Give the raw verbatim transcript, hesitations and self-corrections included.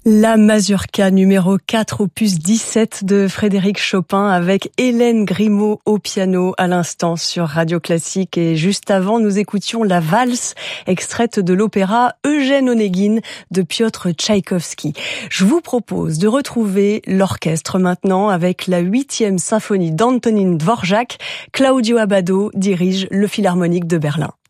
La Mazurka numéro quatre, opus dix-sept de Frédéric Chopin avec Hélène Grimaud au piano à l'instant sur Radio Classique. Et juste avant, nous écoutions la valse extraite de l'opéra Eugène Onéguine de Piotr Tchaïkovski. Je vous propose de retrouver l'orchestre maintenant avec la huitième symphonie d'Antonín Dvořák. Claudio Abbado dirige le Philharmonique de Berlin.